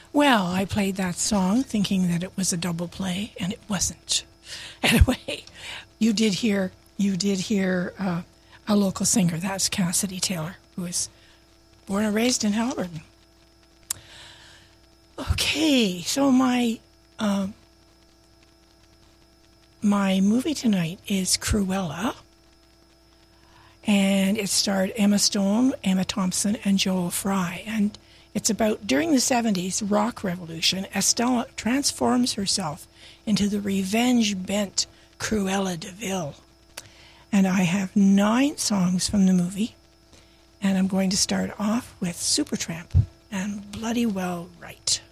Well, I played that song thinking that it was a double play, and it wasn't. Anyway, you did hear a local singer. That's Cassidy Taylor, who is born and raised in Haliburton. Okay, so my movie tonight is Cruella, and it starred Emma Stone, Emma Thompson, and Joel Fry. And it's about during the 70s rock revolution, Estella transforms herself into the revenge-bent Cruella de Vil. And I have 9 songs from the movie, and I'm going to start off with Supertramp and Bloody Well Right.